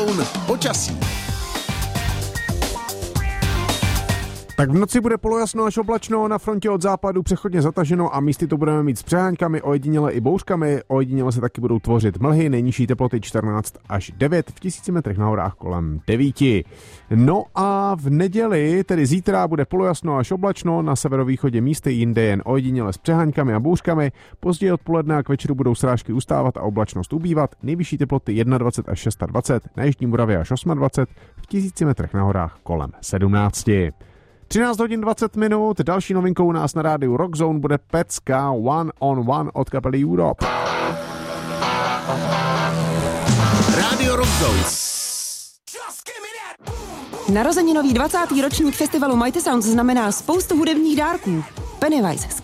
Zone počasí. Tak v noci bude polojasno až oblačno, na frontě od západu přechodně zataženo a místy to budeme mít s přeháňkami, ojediněle i bouřkami, ojediněle se taky budou tvořit mlhy, nejnižší teploty 14 až 9, v 1000 metrech na horách kolem 9. No a v neděli, tedy zítra, bude polojasno až oblačno, na severovýchodě místy jinde jen ojediněle s přeháňkami a bouřkami, později odpoledne a k večeru budou srážky ustávat a oblačnost ubývat, nejvyšší teploty 21 až 26, na jižní Moravě až 28, v 1000 metrech na horách kolem 17. 13 hodin 20 minut, další novinkou u nás na rádiu Rock Zone bude pecka One on One od kapely Europe. Radio Rock Zone. Narozeninový 20. ročník festivalu Mighty Sounds znamená spoustu hudebních dárků. Pennywise